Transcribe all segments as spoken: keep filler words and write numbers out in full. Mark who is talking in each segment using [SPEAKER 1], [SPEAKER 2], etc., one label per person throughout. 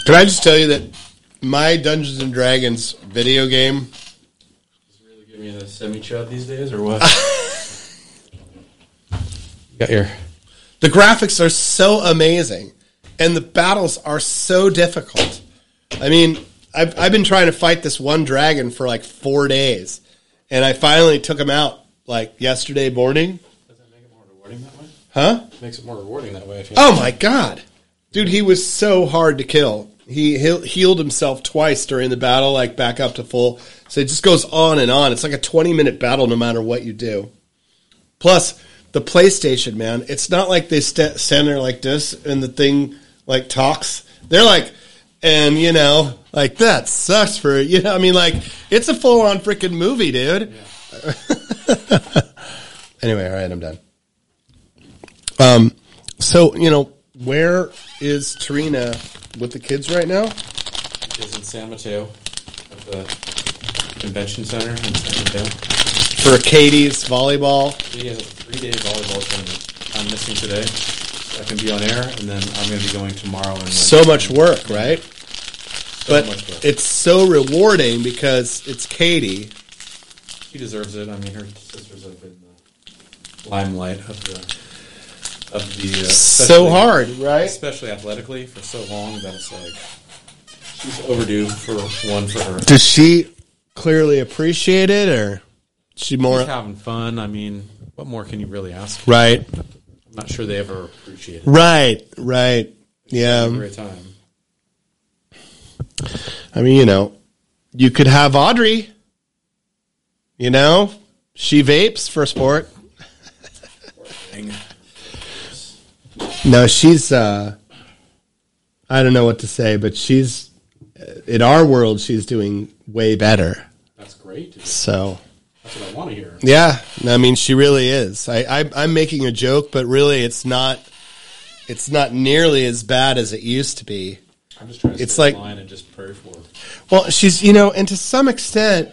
[SPEAKER 1] Can I just tell you that my Dungeons and Dragons video game
[SPEAKER 2] Is it really giving you the semi-chud these days, or what? Got your...
[SPEAKER 1] The graphics are so amazing, and the battles are so difficult. I mean, I've, I've been trying to fight this one dragon for like four days, and I finally took him out like yesterday morning.
[SPEAKER 2] Does that make it more rewarding that way?
[SPEAKER 1] Huh?
[SPEAKER 2] It makes it more rewarding that way. If you
[SPEAKER 1] Oh my god. Dude, he was so hard to kill. He he- healed himself twice during the battle, like back up to full. So it just goes on and on. It's like a twenty-minute battle no matter what you do. Plus, the PlayStation, man, it's not like they st- stand there like this and the thing like talks. They're like, and you know, like that sucks for, you know, I mean, like, it's a full-on freaking movie, dude. Yeah. Anyway, all right, I'm done. Um, so, you know, where is Tarina with the kids right now?
[SPEAKER 2] She's in San Mateo at the convention center in San Mateo.
[SPEAKER 1] For Katie's volleyball.
[SPEAKER 2] She has a three-day volleyball tournament. I'm missing today. So I can be on air, and then I'm going to be going tomorrow. And
[SPEAKER 1] So much work, right?
[SPEAKER 2] So
[SPEAKER 1] but
[SPEAKER 2] much work.
[SPEAKER 1] It's so rewarding because it's Katie.
[SPEAKER 2] She deserves it. I mean, her sisters have been the limelight of the of the uh,
[SPEAKER 1] So hard, right?
[SPEAKER 2] Especially athletically for so long that it's like she's overdue for one for her.
[SPEAKER 1] Does she clearly appreciate it, or she more
[SPEAKER 2] She's having fun. I mean, what more can you really ask?
[SPEAKER 1] right?
[SPEAKER 2] I'm not sure they ever appreciate it.
[SPEAKER 1] Right, right. Yeah.
[SPEAKER 2] It's a great time.
[SPEAKER 1] I mean, you know, you could have Audrey. You know, she vapes for sport.
[SPEAKER 2] Dang.
[SPEAKER 1] No, she's, uh, I don't know what to say, but she's, in our world, she's doing way better.
[SPEAKER 2] That's great.
[SPEAKER 1] So,
[SPEAKER 2] That's what I want to hear.
[SPEAKER 1] yeah, I mean, she really is. I, I, I'm making a joke, but really it's not, it's not nearly as bad as it used to be.
[SPEAKER 2] I'm just trying to
[SPEAKER 1] It's
[SPEAKER 2] stay
[SPEAKER 1] like-
[SPEAKER 2] in line and just pray for her.
[SPEAKER 1] Well, she's, you know, and to some extent,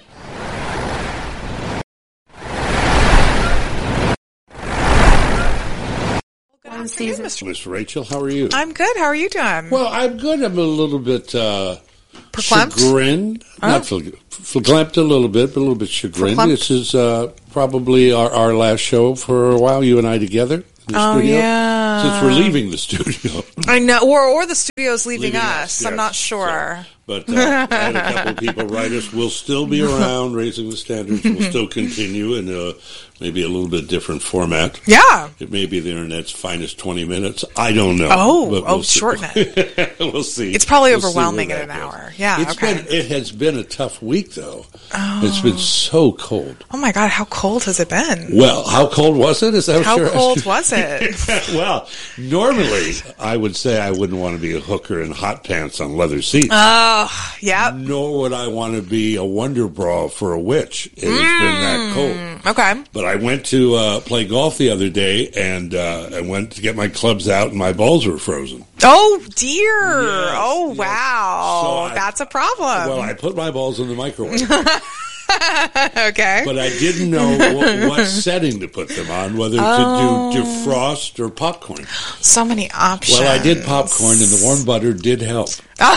[SPEAKER 3] Season.
[SPEAKER 4] Miss Rachel, how are you?
[SPEAKER 3] I'm good. How are you doing?
[SPEAKER 4] Well, I'm good. I'm a little bit uh,
[SPEAKER 3] Verklempt?
[SPEAKER 4] chagrined.
[SPEAKER 3] Oh.
[SPEAKER 4] Not verklempt, verklempt a little bit, but a little bit chagrined.
[SPEAKER 3] Verklempt?
[SPEAKER 4] This is uh, probably our, our last show for a while, you and I together in the
[SPEAKER 3] Oh,
[SPEAKER 4] studio.
[SPEAKER 3] yeah.
[SPEAKER 4] Since we're leaving the studio.
[SPEAKER 3] I know, or or the studio's leaving,
[SPEAKER 4] Leaving
[SPEAKER 3] us. I'm
[SPEAKER 4] yes.
[SPEAKER 3] not sure.
[SPEAKER 4] So, but uh, I had a couple of people write us. We'll still be around, raising the standards. We'll still continue in uh, maybe a little bit different format.
[SPEAKER 3] Yeah.
[SPEAKER 4] It may be the internet's finest twenty minutes. I don't know.
[SPEAKER 3] Oh,
[SPEAKER 4] but
[SPEAKER 3] oh,
[SPEAKER 4] we'll see.
[SPEAKER 3] shorten it.
[SPEAKER 4] We'll see.
[SPEAKER 3] It's probably
[SPEAKER 4] We'll see
[SPEAKER 3] overwhelming
[SPEAKER 4] where
[SPEAKER 3] in
[SPEAKER 4] that
[SPEAKER 3] an
[SPEAKER 4] goes.
[SPEAKER 3] hour. Yeah,
[SPEAKER 4] It's
[SPEAKER 3] okay.
[SPEAKER 4] been, it has been a tough week, though. Oh. It's been so cold.
[SPEAKER 3] Oh my God, how cold has it been?
[SPEAKER 4] Well, how cold was it? Is that
[SPEAKER 3] How
[SPEAKER 4] what you're
[SPEAKER 3] cold
[SPEAKER 4] asking?
[SPEAKER 3] was it?
[SPEAKER 4] Well, normally I would say I wouldn't want to be a hooker in hot pants on leather seats.
[SPEAKER 3] Oh, yep.
[SPEAKER 4] Nor would I want to be a wonder bra for a witch. It has been that cold.
[SPEAKER 3] Okay.
[SPEAKER 4] But I went to uh, play golf the other day, and uh, I went to get my clubs out, and my balls were frozen.
[SPEAKER 3] Oh dear.
[SPEAKER 4] Yes,
[SPEAKER 3] oh
[SPEAKER 4] yes.
[SPEAKER 3] wow.
[SPEAKER 4] So I-
[SPEAKER 3] That's a problem.
[SPEAKER 4] Well, I put my balls in the microwave,
[SPEAKER 3] okay.
[SPEAKER 4] but I didn't know what, what setting to put them on, whether
[SPEAKER 3] Oh.
[SPEAKER 4] to do defrost or popcorn.
[SPEAKER 3] So many options.
[SPEAKER 4] Well, I did popcorn, and the warm butter did help.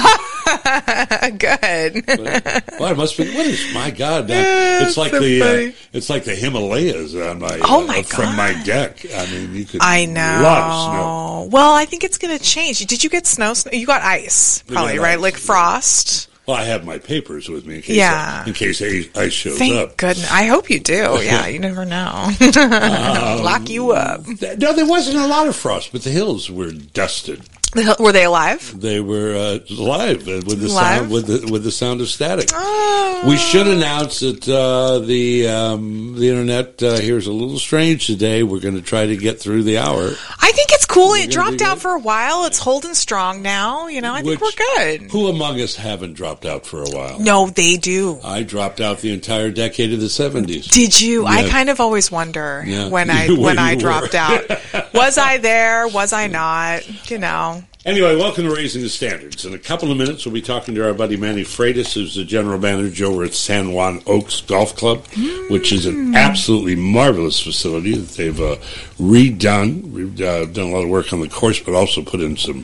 [SPEAKER 3] Good.
[SPEAKER 4] Well, it must be. What is? My God, that, it's like
[SPEAKER 3] so
[SPEAKER 4] the uh,
[SPEAKER 3] funny.
[SPEAKER 4] it's like the Himalayas on my
[SPEAKER 3] Oh,
[SPEAKER 4] uh,
[SPEAKER 3] my
[SPEAKER 4] from
[SPEAKER 3] God.
[SPEAKER 4] my deck. I mean, you could.
[SPEAKER 3] I know.
[SPEAKER 4] A lot of snow.
[SPEAKER 3] Well, I think it's going to change. Did you get snow? snow? You got ice,
[SPEAKER 4] We
[SPEAKER 3] probably,
[SPEAKER 4] got
[SPEAKER 3] right?
[SPEAKER 4] ice,
[SPEAKER 3] Like
[SPEAKER 4] yeah.
[SPEAKER 3] frost.
[SPEAKER 4] Well, I have my papers with me in case
[SPEAKER 3] Yeah.
[SPEAKER 4] in case ice shows
[SPEAKER 3] Thank
[SPEAKER 4] up.
[SPEAKER 3] goodness. I hope you do. Yeah, you never know.
[SPEAKER 4] Um,
[SPEAKER 3] Lock you up.
[SPEAKER 4] Th- No, there wasn't a lot of frost, but the hills were dusted.
[SPEAKER 3] The hill- Were they alive?
[SPEAKER 4] They were uh, live uh, with the
[SPEAKER 3] Live?
[SPEAKER 4] sound with the with the sound of static.
[SPEAKER 3] Oh.
[SPEAKER 4] We should announce that uh, the um, the internet uh, here is a little strange today. We're going to try to get through the hour.
[SPEAKER 3] I think it's cool.
[SPEAKER 4] We're
[SPEAKER 3] It
[SPEAKER 4] gonna
[SPEAKER 3] dropped
[SPEAKER 4] be
[SPEAKER 3] out
[SPEAKER 4] good.
[SPEAKER 3] for a while. It's holding strong now. You know, I think
[SPEAKER 4] Which-
[SPEAKER 3] we're good.
[SPEAKER 4] Who among us haven't dropped out for a while?
[SPEAKER 3] No, they do.
[SPEAKER 4] I dropped out the entire decade of the seventies.
[SPEAKER 3] Did you? I
[SPEAKER 4] Yeah.
[SPEAKER 3] kind of always wonder
[SPEAKER 4] Yeah.
[SPEAKER 3] when I
[SPEAKER 4] Where
[SPEAKER 3] when
[SPEAKER 4] you
[SPEAKER 3] I
[SPEAKER 4] were.
[SPEAKER 3] dropped out. Was I there? Was I not? You know.
[SPEAKER 4] Anyway, welcome to Raising the Standards. In a couple of minutes, we'll be talking to our buddy Manny Freitas, who's the general manager over at San Juan Oaks Golf Club, mm. which is an absolutely marvelous facility that they've uh, redone. We've uh, done a lot of work on the course, but also put in some,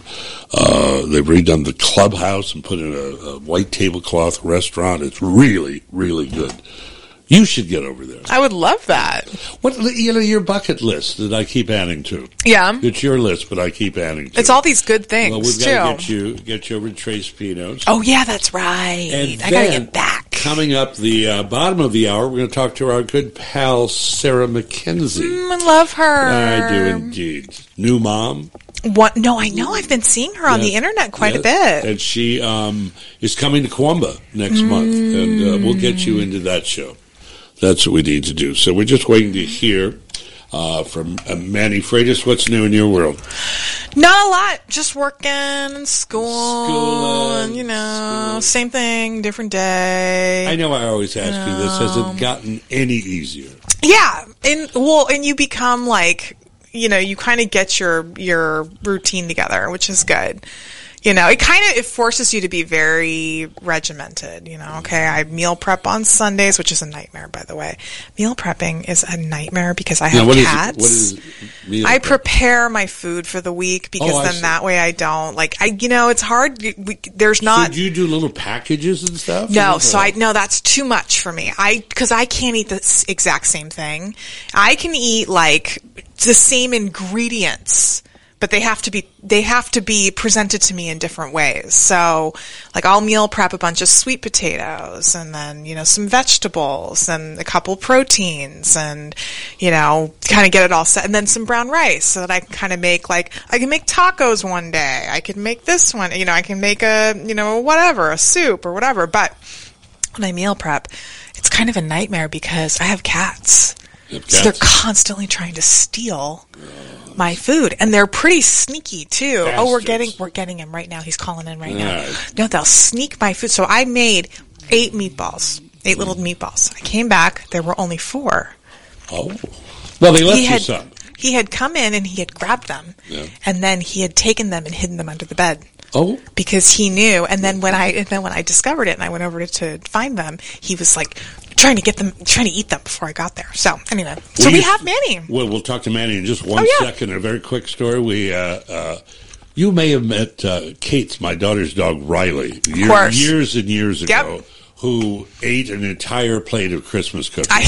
[SPEAKER 4] uh, they've redone the clubhouse and put in a, a white tablecloth restaurant. It's really, really good. You should get over there.
[SPEAKER 3] I would love that.
[SPEAKER 4] What, you know, your bucket list that I keep adding to.
[SPEAKER 3] Yeah.
[SPEAKER 4] It's your list, but I keep adding to.
[SPEAKER 3] It's all these good things,
[SPEAKER 4] well, we've
[SPEAKER 3] too.
[SPEAKER 4] got to get you, get you over to Trace Pino's.
[SPEAKER 3] Oh, yeah, that's right.
[SPEAKER 4] And
[SPEAKER 3] I got to get back.
[SPEAKER 4] Coming up the uh, bottom of the hour, we're going to talk to our good pal, Sarah McKenzie.
[SPEAKER 3] Mm, I love her.
[SPEAKER 4] I do indeed. New mom.
[SPEAKER 3] What? No, I know. I've been seeing her on
[SPEAKER 4] yeah.
[SPEAKER 3] the internet quite
[SPEAKER 4] yeah.
[SPEAKER 3] a bit.
[SPEAKER 4] And she um, is coming to Koombah next mm. month, and uh, we'll get you into that show. That's what we need to do. So we're just waiting to hear uh, from uh, Manny Freitas. What's new in your world?
[SPEAKER 3] Not a lot. Just working and school,
[SPEAKER 4] school
[SPEAKER 3] and, you know,
[SPEAKER 4] school.
[SPEAKER 3] Same thing, different day.
[SPEAKER 4] I know I always ask you,
[SPEAKER 3] you
[SPEAKER 4] this. Has it gotten any easier?
[SPEAKER 3] Yeah. And, well, and you become like, you know, you kind of get your, your routine together, which is good. You know, it kind of, it forces you to be very regimented, you know, okay, I meal prep on Sundays, which is a nightmare, by the way. Meal prepping is a nightmare because I have
[SPEAKER 4] now, what
[SPEAKER 3] cats.
[SPEAKER 4] Is it, what is meal
[SPEAKER 3] I
[SPEAKER 4] prep?
[SPEAKER 3] prepare my food for the week because
[SPEAKER 4] oh,
[SPEAKER 3] then
[SPEAKER 4] see.
[SPEAKER 3] that way I don't, like, I, you know, it's hard. We, there's not.
[SPEAKER 4] So do you do little packages and stuff?
[SPEAKER 3] No, so I, no, that's too much for me. I, because I can't eat the exact same thing. I can eat, like, the same ingredients, but they have to be they have to be presented to me in different ways. So, like, I'll meal prep a bunch of sweet potatoes, and then, you know, some vegetables, and a couple proteins, and, you know, kind of get it all set, and then some brown rice, so that I can kind of make, like, I can make tacos one day, I can make this one, you know, I can make a, you know, whatever, a soup or whatever. But when I meal prep, it's kind of a nightmare because I have cats.
[SPEAKER 4] You have
[SPEAKER 3] So
[SPEAKER 4] cats?
[SPEAKER 3] they're constantly trying to steal my food, and they're pretty sneaky too.
[SPEAKER 4] Bastards.
[SPEAKER 3] Oh, we're getting we're getting him right now. He's calling in right now.
[SPEAKER 4] Right.
[SPEAKER 3] No, they'll sneak my food. So I made eight meatballs, eight little meatballs. I came back, there were only four.
[SPEAKER 4] Oh, well, they left
[SPEAKER 3] He
[SPEAKER 4] you
[SPEAKER 3] had
[SPEAKER 4] some.
[SPEAKER 3] he had come in and he had grabbed them,
[SPEAKER 4] Yeah.
[SPEAKER 3] and then he had taken them and hidden them under the bed.
[SPEAKER 4] Oh,
[SPEAKER 3] Because he knew, and then when I and then when I discovered it and I went over to, to find them, he was like trying to get them, trying to eat them before I got there. So anyway, so
[SPEAKER 4] Well,
[SPEAKER 3] we
[SPEAKER 4] you-
[SPEAKER 3] have Manny.
[SPEAKER 4] Well, we'll talk to Manny in just one
[SPEAKER 3] Oh, yeah.
[SPEAKER 4] second. A very quick story. We, uh, uh, you may have met uh, Kate, my daughter's dog, Riley, year,
[SPEAKER 3] course.
[SPEAKER 4] years and years ago,
[SPEAKER 3] Yep.
[SPEAKER 4] who ate an entire plate of Christmas cookies.
[SPEAKER 3] I,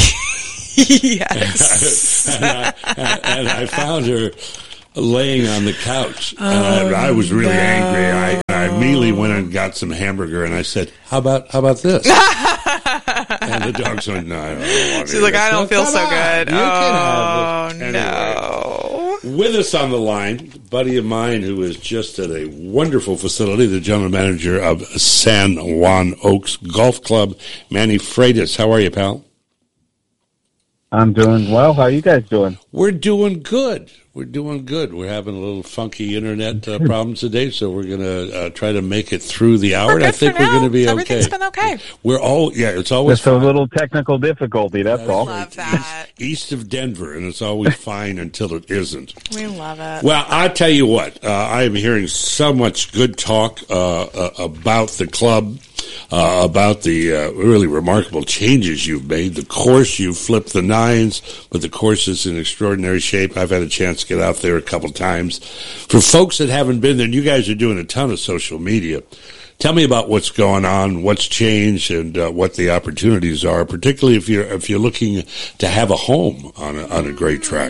[SPEAKER 3] yes.
[SPEAKER 4] and, I, and I found her laying on the couch, and I, I was really
[SPEAKER 3] no.
[SPEAKER 4] angry. I, I immediately went and got some hamburger, and I said, "How about how about this?" And the dog's like, "No, I don't want
[SPEAKER 3] She's
[SPEAKER 4] it."
[SPEAKER 3] like, I don't
[SPEAKER 4] Well,
[SPEAKER 3] feel
[SPEAKER 4] come
[SPEAKER 3] so
[SPEAKER 4] on,
[SPEAKER 3] good.
[SPEAKER 4] you can have
[SPEAKER 3] Oh,
[SPEAKER 4] it. Anyway,
[SPEAKER 3] no.
[SPEAKER 4] with us on the line, a buddy of mine who is just at a wonderful facility, the general manager of San Juan Oaks Golf Club, Manny Freitas. How are you, pal?
[SPEAKER 5] I'm doing well. How are you guys doing?
[SPEAKER 4] We're doing good. We're doing good. We're having a little funky internet uh, problems today, so we're going to uh, try to make it through the hour.
[SPEAKER 3] We're
[SPEAKER 4] and I
[SPEAKER 3] good
[SPEAKER 4] think
[SPEAKER 3] for
[SPEAKER 4] we're
[SPEAKER 3] now.
[SPEAKER 4] going to be
[SPEAKER 3] Everything's
[SPEAKER 4] okay.
[SPEAKER 3] been okay.
[SPEAKER 4] We're all, yeah, it's always
[SPEAKER 5] Just a little technical difficulty, that's all.
[SPEAKER 3] Love that.
[SPEAKER 4] east of Denver, and it's always fine until it isn't.
[SPEAKER 3] We love it.
[SPEAKER 4] Well, I tell you what, uh, I am hearing so much good talk uh, uh, about the club, uh, about the uh, really remarkable changes you've made. The course, you've flipped the nines, but the course is in extraordinary shape. I've had a chance to get out there a couple times. For folks that haven't been there, and you guys are doing a ton of social media, tell me about what's going on, what's changed, and uh, what the opportunities are, particularly if you're if you're looking to have a home on a, on a great track.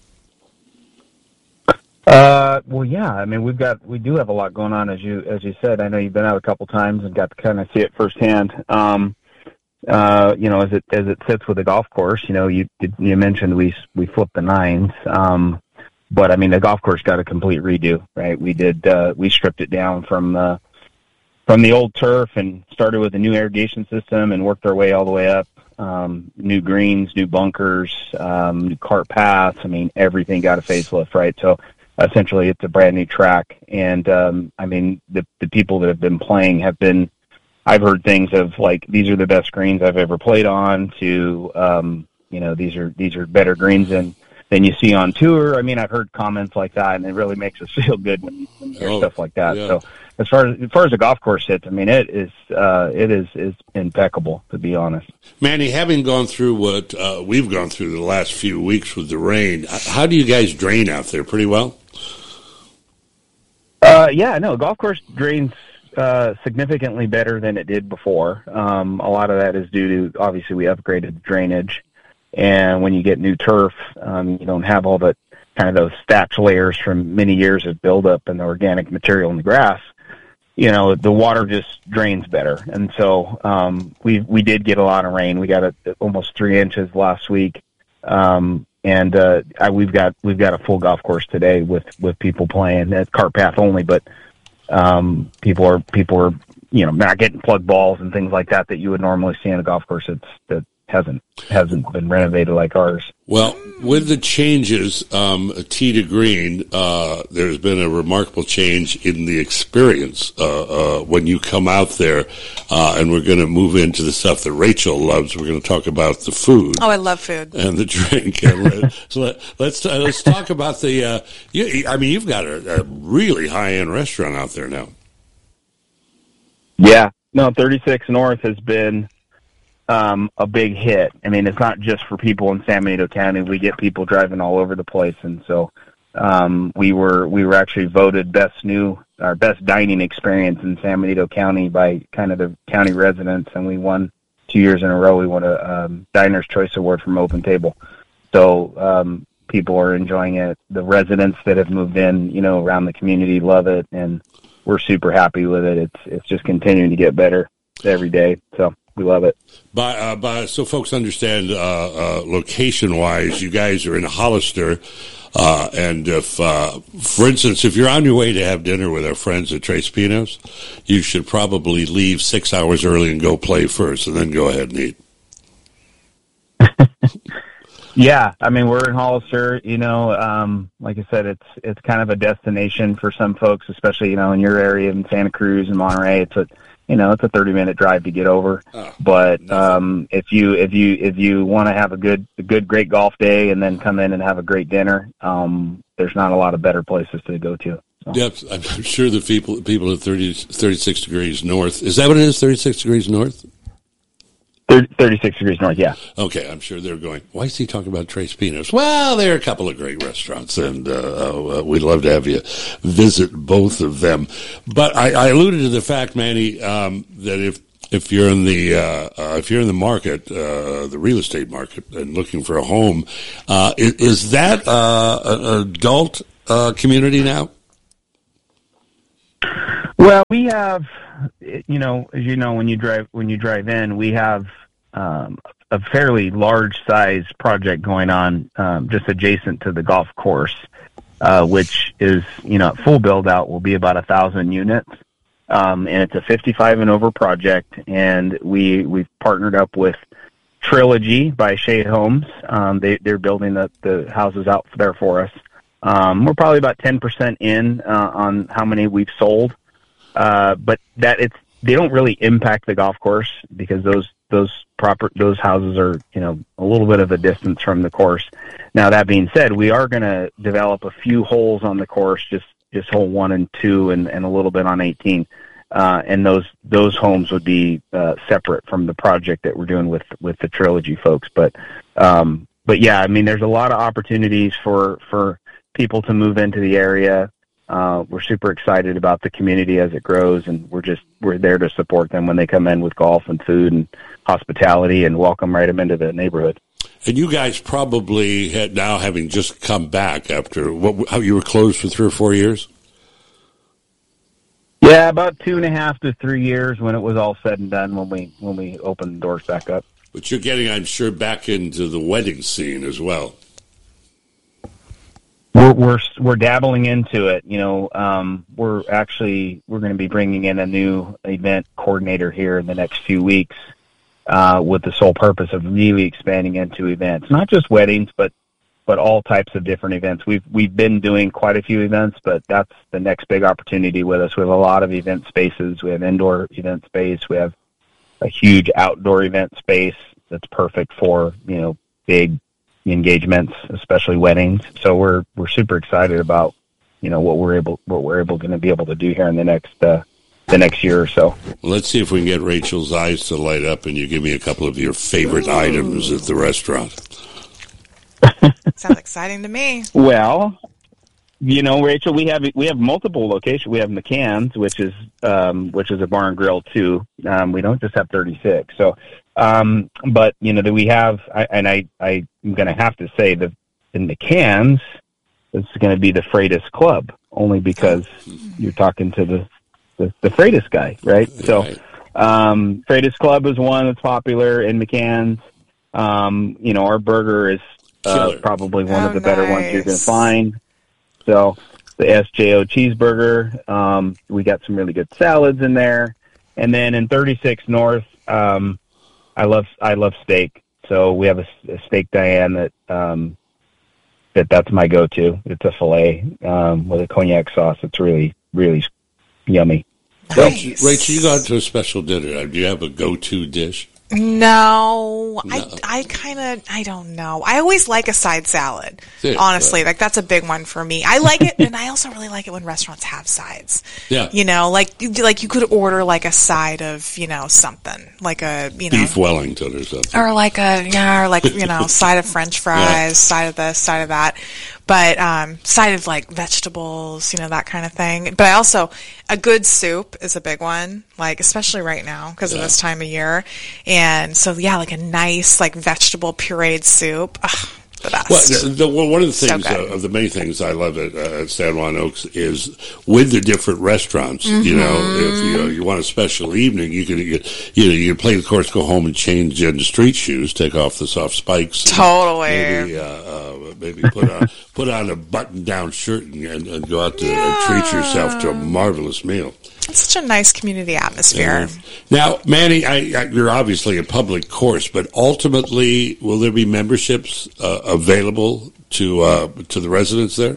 [SPEAKER 5] Uh, well, yeah. I mean, we've got we do have a lot going on, as you as you said. I know you've been out a couple times and got to kind of see it firsthand. Um, uh, you know, as it as it sits with the golf course, you know, you you mentioned we we flipped the nines, um, but I mean, the golf course got a complete redo, right? We did uh, we stripped it down from the from the old turf and started with a new irrigation system and worked our way all the way up. Um, new greens, new bunkers, um, new cart paths. I mean, everything got a facelift, right? So essentially it's a brand new track. And, um, I mean, the, the people that have been playing have been, I've heard things of like, these are the best greens I've ever played on to, um, you know, these are, these are better greens than, than you see on tour. I mean, I've heard comments like that, and it really makes us feel good when you, when you hear
[SPEAKER 4] Oh,
[SPEAKER 5] stuff like that.
[SPEAKER 4] yeah.
[SPEAKER 5] So as far as, as far as the golf course hits, I mean, it is uh, it is is impeccable, to be honest.
[SPEAKER 4] Manny, having gone through what uh, we've gone through the last few weeks with the rain, how do you guys drain out there? Pretty well?
[SPEAKER 5] Uh, yeah, no, golf course drains uh, significantly better than it did before. Um, a lot of that is due to, obviously, we upgraded the drainage. And when you get new turf, um, you don't have all the kind of those thatch layers from many years of buildup in the organic material in the grass. You know, the water just drains better. And so um, we we did get a lot of rain. We got a, almost three inches last week. Um, and uh, I, we've got we've got a full golf course today with, with people playing at cart path only, but um, people are people are you know not getting plug balls and things like that that you would normally see in a golf course. It's that hasn't hasn't been renovated like ours.
[SPEAKER 4] Well, with the changes, um, tee to green, uh, there's been a remarkable change in the experience uh, uh, when you come out there, uh, and we're going to move into the stuff that Rachel loves. We're going to talk about the food.
[SPEAKER 3] Oh, I love food.
[SPEAKER 4] And the drink. And let, so let, let's uh, let's talk about the. Uh, you, I mean, you've got a, a really high end restaurant out there now.
[SPEAKER 5] Yeah, no, thirty-six North has been Um, a big hit. I mean, it's not just for people in San Benito County. We get people driving all over the place, and so um, we were we were actually voted best new our best dining experience in San Benito County by kind of the county residents, and we won two years in a row. We won a um, Diner's Choice Award from Open Table. So um, people are enjoying it. The residents that have moved in, you know, around the community love it, and we're super happy with it. It's it's just continuing to get better every day. So. We love it.
[SPEAKER 4] By, uh, by, so folks understand, uh, uh, location-wise, you guys are in Hollister, uh, and if, uh, for instance, if you're on your way to have dinner with our friends at Tres Pinos, you should probably leave six hours early and go play first, and then go ahead and eat.
[SPEAKER 5] Yeah, I mean, we're in Hollister, you know, um, like I said, it's it's kind of a destination for some folks, especially, you know, in your area in Santa Cruz and Monterey. It's a You know, it's a thirty minute drive to get over,
[SPEAKER 4] oh,
[SPEAKER 5] but um, if you if you if you want to have a good a good great golf day and then come in and have a great dinner, um, there's not a lot of better places to go to. So.
[SPEAKER 4] Yep, I'm sure the people people at thirty, thirty-six degrees north. Is that what it is? thirty-six degrees north.
[SPEAKER 5] thirty-six degrees north, yeah.
[SPEAKER 4] Okay, I'm sure they're going, why is he talking about Tres Pinos? Well, there are a couple of great restaurants, and uh, uh, we'd love to have you visit both of them. But I, I alluded to the fact, Manny, um, that if if you're in the uh, uh, if you're in the market, uh, the real estate market, and looking for a home, uh, is, is that uh, an adult uh, community now?
[SPEAKER 5] Well, we have, you know, as you know, when you drive when you drive in, we have um, a fairly large size project going on um, just adjacent to the golf course, uh, which is, you know, at full build out will be about a thousand units, um, and it's a fifty-five and over project. And we we've partnered up with Trilogy by Shea Homes. Um, they they're building the the houses out there for us. Um, we're probably about ten percent in uh, on how many we've sold. Uh, but that it's, they don't really impact the golf course because those, those proper, those houses are, you know, a little bit of a distance from the course. Now, that being said, we are going to develop a few holes on the course, just, just hole one and two and, and a little bit on eighteen. Uh, and those, those homes would be, uh, separate from the project that we're doing with, with the Trilogy folks. But, um, but yeah, I mean, there's a lot of opportunities for, for people to move into the area. Uh, we're super excited about the community as it grows, and we're just we're there to support them when they come in with golf and food and hospitality, and welcome right them into the neighborhood.
[SPEAKER 4] And you guys probably had now having just come back after what? How you were closed for three or four years?
[SPEAKER 5] Yeah, about two and a half to three years when it was all said and done when we when we opened the doors back up.
[SPEAKER 4] But you're getting, I'm sure, back into the wedding scene as well.
[SPEAKER 5] We're, we're we're dabbling into it. You know, um, we're actually we're going to be bringing in a new event coordinator here in the next few weeks, uh, with the sole purpose of really expanding into events, not just weddings, but but all types of different events. We've we've been doing quite a few events, but that's the next big opportunity with us. We have a lot of event spaces. We have indoor event space. We have a huge outdoor event space that's perfect for, you know, big engagements, especially weddings. So we're we're super excited about, you know, what we're able what we're able going to be able to do here in the next uh, the next year or so.
[SPEAKER 4] Well, let's see if we can get Rachel's eyes to light up, and you give me a couple of your favorite Ooh. items at the restaurant.
[SPEAKER 3] Sounds exciting to me.
[SPEAKER 5] Well, you know, Rachel, we have we have multiple locations. We have McCann's, which is um, which is a bar and grill too. Um, we don't just have thirty-six. So, um, but you know, that we have, I, and I I'm going to have to say that in McCann's, it's going to be the Freitas Club, only because you're talking to the the, the Freitas guy, right? right. So, um, Freitas Club is one that's popular in McCann's. Um, you know, our burger is uh, probably one
[SPEAKER 3] oh,
[SPEAKER 5] of the better
[SPEAKER 3] nice.
[SPEAKER 5] ones you're going to find. So the S J O cheeseburger, um, we got some really good salads in there. And then in thirty-six North, um, I love, I love steak. So we have a, a steak Diane that, um, that that's my go-to. It's a filet, um, with a cognac sauce. It's really, really yummy.
[SPEAKER 3] Nice.
[SPEAKER 4] Rachel, you got to a special dinner. Do you have a go-to dish?
[SPEAKER 3] No,
[SPEAKER 4] No.
[SPEAKER 3] I, I kind of, I don't know. I always like a side salad,
[SPEAKER 4] Yeah,
[SPEAKER 3] honestly.
[SPEAKER 4] right.
[SPEAKER 3] Like, that's a big one for me. I like it, and I also really like it when restaurants have sides.
[SPEAKER 4] Yeah.
[SPEAKER 3] You know, like, you- like you could order, like, a side of, you know, something. Like a, you know.
[SPEAKER 4] Beef Wellington or something.
[SPEAKER 3] Or like a, yeah, or like, you know, side of French fries,
[SPEAKER 4] Yeah.
[SPEAKER 3] side of this, side of that. But, um, side of like vegetables, you know, that kind of thing. But I also, a good soup is a big one, like, especially right now because
[SPEAKER 4] Yeah.
[SPEAKER 3] of this time of year. And so, yeah, like a nice, like, vegetable pureed soup. Ugh, the best.
[SPEAKER 4] Well, the, the, well, one of the
[SPEAKER 3] So
[SPEAKER 4] things,
[SPEAKER 3] good.
[SPEAKER 4] uh, of the many things I love at, uh, at San Juan Oaks is with the different restaurants.
[SPEAKER 3] Mm-hmm.
[SPEAKER 4] You know, if you know, you want a special evening, you can you, you know you can play the course, go home and change into street shoes, take off the soft spikes, and
[SPEAKER 3] Totally.
[SPEAKER 4] maybe uh, uh, maybe put on put on a button down shirt and, and, and go out to and treat yourself to a marvelous meal.
[SPEAKER 3] It's such a nice community atmosphere.
[SPEAKER 4] Now, Manny, I, I, you're obviously a public course, but ultimately, will there be memberships uh, available to uh, to the residents there?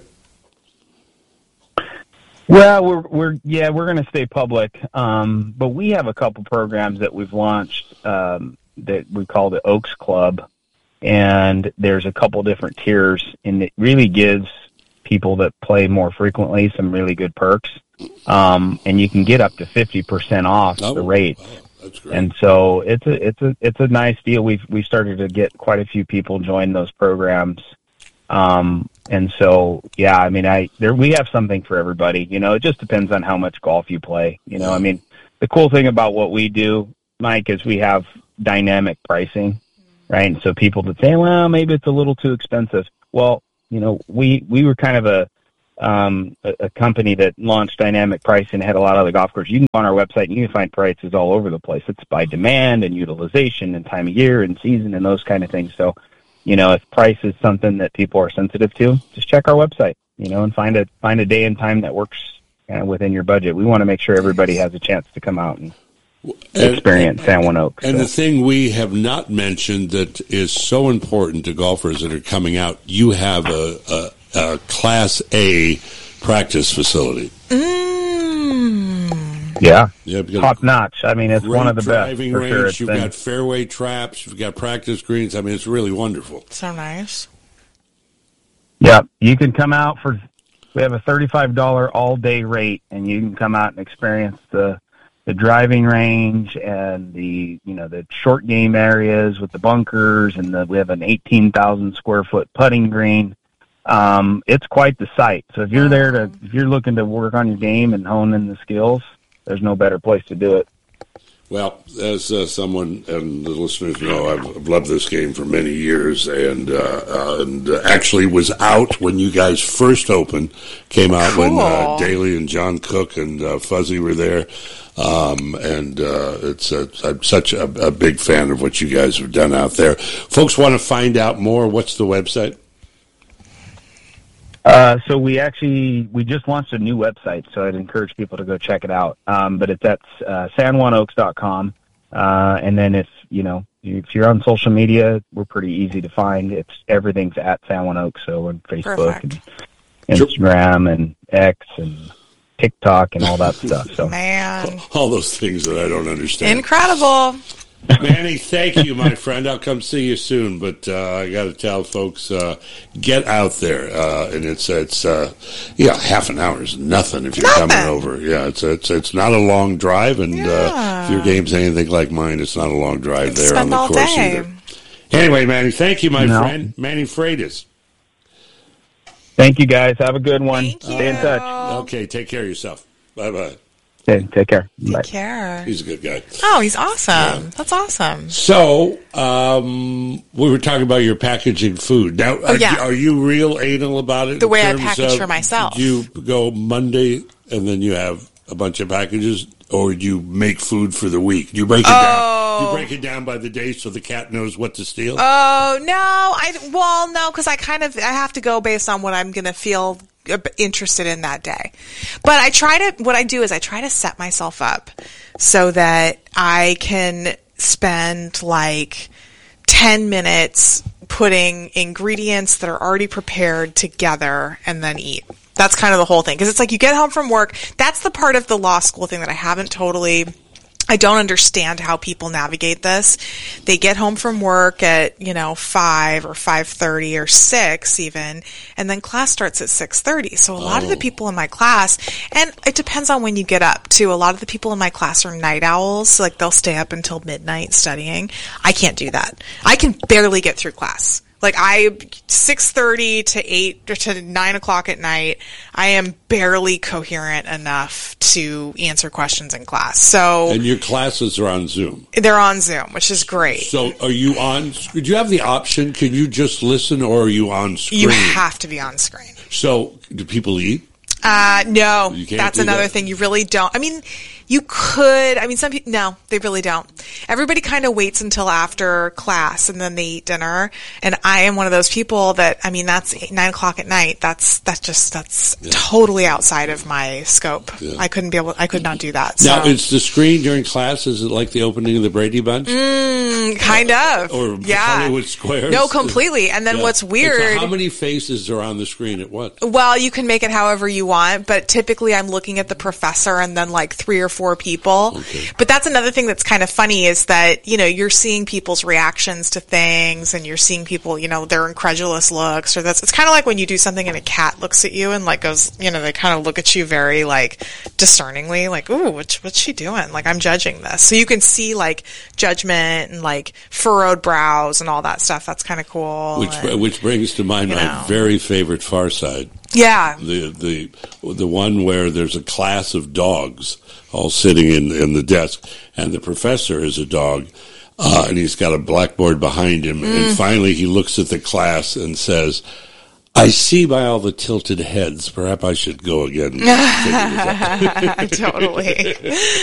[SPEAKER 5] Well, we're we're yeah, we're going to stay public, um, but we have a couple programs that we've launched um, that we call the Oaks Club, and there's a couple different tiers, and it really gives people that play more frequently some really good perks, um, and you can get up to fifty percent off
[SPEAKER 4] Oh,
[SPEAKER 5] the rate.
[SPEAKER 4] wow, that's great.
[SPEAKER 5] And so it's a it's a it's a nice deal. We've we started to get quite a few people join those programs. Um, and so, yeah, I mean, I, there, we have something for everybody, you know, it just depends on how much golf you play. You know, I mean, the cool thing about what we do, Mike, is we have dynamic pricing, right? And so people that say, well, maybe it's a little too expensive. Well, you know, we, we were kind of a, um, a, a company that launched dynamic pricing, had a lot of the golf courses. You can go on our website and you can find prices all over the place. It's by demand and utilization and time of year and season and those kind of things. So, you know, if price is something that people are sensitive to, just check our website, you know, and find a find a day and time that works kind of within your budget. We want to make sure everybody has a chance to come out and, and experience San Juan Oaks.
[SPEAKER 4] And
[SPEAKER 5] so.
[SPEAKER 4] the thing we have not mentioned that is so important to golfers that are coming out, you have a, a, a Class A practice facility.
[SPEAKER 3] Mm.
[SPEAKER 5] Yeah,
[SPEAKER 4] Yeah, because
[SPEAKER 5] top notch. I mean, it's
[SPEAKER 4] great
[SPEAKER 5] one of the best
[SPEAKER 4] driving
[SPEAKER 5] for
[SPEAKER 4] range.
[SPEAKER 5] sure. It's
[SPEAKER 4] You've
[SPEAKER 5] been,
[SPEAKER 4] got fairway traps. You've got practice greens. I mean, it's really wonderful.
[SPEAKER 3] So nice.
[SPEAKER 5] yeah, you can come out for. We have a thirty-five dollars all day rate, and you can come out and experience the the driving range and the you know the short game areas with the bunkers, and the, we have an eighteen thousand square foot putting green. Um, it's quite the sight. So if you're there to if you're looking to work on your game and hone in the skills, there's no better place to do it.
[SPEAKER 4] Well, as uh, someone and the listeners know, I've, I've loved this game for many years, and uh, uh, and uh, actually was out when you guys first opened. Came out when uh,
[SPEAKER 3] Cool.
[SPEAKER 4] Daly and John Cook and uh, Fuzzy were there, um, and uh, it's uh, I'm such a, a big fan of what you guys have done out there. Folks want to find out more. What's the website?
[SPEAKER 5] Uh, so we actually we just launched a new website, so I'd encourage people to go check it out. Um, but it's at uh, san juan oaks dot com, uh, and then if you know if you're on social media, we're pretty easy to find. It's everything's at San Juan Oaks, so on Facebook
[SPEAKER 3] Perfect.
[SPEAKER 5] and Instagram and X and TikTok and all that stuff. So
[SPEAKER 3] Man.
[SPEAKER 4] All those things that I don't understand.
[SPEAKER 3] Incredible.
[SPEAKER 4] Manny, thank you, my friend. I'll come see you soon, but uh, I got to tell folks, uh, get out there, uh, and it's it's uh, yeah, half an hour is nothing if you're
[SPEAKER 3] Nothing.
[SPEAKER 4] coming over. Yeah, it's it's it's not a long drive, and uh,
[SPEAKER 3] Yeah.
[SPEAKER 4] if your game's anything like mine, it's not a long drive there on
[SPEAKER 3] Spend
[SPEAKER 4] the
[SPEAKER 3] all
[SPEAKER 4] course
[SPEAKER 3] day.
[SPEAKER 4] either. Anyway, Manny, thank you, my
[SPEAKER 5] No.
[SPEAKER 4] friend, Manny Freitas.
[SPEAKER 5] Thank you, guys. Have a good one.
[SPEAKER 3] Thank you.
[SPEAKER 5] Stay in touch.
[SPEAKER 4] Okay, take care of yourself. Bye bye.
[SPEAKER 5] Okay, take care. Bye.
[SPEAKER 3] Take care.
[SPEAKER 4] He's a good guy.
[SPEAKER 3] Oh, he's awesome. That's awesome.
[SPEAKER 4] So, um, we were talking about your packaging food. Now, are,
[SPEAKER 3] yeah.
[SPEAKER 4] are you real anal about it?
[SPEAKER 3] The
[SPEAKER 4] in
[SPEAKER 3] way I
[SPEAKER 4] terms
[SPEAKER 3] package
[SPEAKER 4] of,
[SPEAKER 3] for myself.
[SPEAKER 4] Do you go Monday and then you have a bunch of packages, or do you make food for the week? Do you break it
[SPEAKER 3] Oh.
[SPEAKER 4] down? Do you break it down by the day so the cat knows what to steal?
[SPEAKER 3] Oh, no. I, well, no, because I kind of, I have to go based on what I'm going to feel interested in that day. But I try to, what I do is I try to set myself up so that I can spend like ten minutes putting ingredients that are already prepared together and then eat. That's kind of the whole thing. Because it's like you get home from work. That's the part of the law school thing that I haven't totally... I don't understand how people navigate this. They get home from work at, you know, five or five thirty or six even, and then class starts at six thirty. So a lot of the people in my class, and it depends on when you get up too. A lot of the people in my class are night owls. So like they'll stay up until midnight studying. I can't do that. I can barely get through class. Like I, six thirty to eight or to nine o'clock at night, I am barely coherent enough to answer questions in class. So
[SPEAKER 4] And your classes are on Zoom.
[SPEAKER 3] they're on Zoom, which is great.
[SPEAKER 4] So are you on, do you have the option, can you just listen, or are you on screen?
[SPEAKER 3] You have to be on screen.
[SPEAKER 4] So do people eat?
[SPEAKER 3] Uh, no,
[SPEAKER 4] You can't
[SPEAKER 3] that's
[SPEAKER 4] do
[SPEAKER 3] another
[SPEAKER 4] that.
[SPEAKER 3] thing. You really don't. I mean, you could, I mean, some people, no, they really don't. Everybody kind of waits until after class and then they eat dinner. And I am one of those people that, I mean, that's eight, nine o'clock at night. That's, that's just, that's totally outside of my scope.
[SPEAKER 4] Yeah.
[SPEAKER 3] I couldn't be able, I could not do that. So,
[SPEAKER 4] Now, it's the screen during class, is it like the opening of the Brady Bunch?
[SPEAKER 3] mm, kind of.
[SPEAKER 4] Or
[SPEAKER 3] yeah.
[SPEAKER 4] Hollywood Squares?
[SPEAKER 3] No, completely. And then
[SPEAKER 4] Yeah.
[SPEAKER 3] what's
[SPEAKER 4] And
[SPEAKER 3] weird.
[SPEAKER 4] so how many faces are on the screen at once?
[SPEAKER 3] Well, you can make it however you want, but typically I'm looking at the professor and then like three or four people.
[SPEAKER 4] Okay.
[SPEAKER 3] But that's another thing that's kind of funny is that, you know, you're seeing people's reactions to things and you're seeing people, you know, their incredulous looks or that's, it's kind of like when you do something and a cat looks at you and like goes, you know, they kind of look at you very like discerningly, like, ooh, what's, what's she doing? Like, I'm judging this. So you can see like judgment and like furrowed brows and all that stuff. That's kind of cool.
[SPEAKER 4] Which
[SPEAKER 3] and,
[SPEAKER 4] which brings to mind
[SPEAKER 3] you
[SPEAKER 4] my
[SPEAKER 3] know.
[SPEAKER 4] very favorite Far Side.
[SPEAKER 3] yeah.
[SPEAKER 4] The the the one where there's a class of dogs all sitting in in the desk, and the professor is a dog, uh, and he's got a blackboard behind him,
[SPEAKER 3] Mm.
[SPEAKER 4] and finally he looks at the class and says, "I see by all the tilted heads, perhaps I should go again." and figure this out."
[SPEAKER 3] Totally.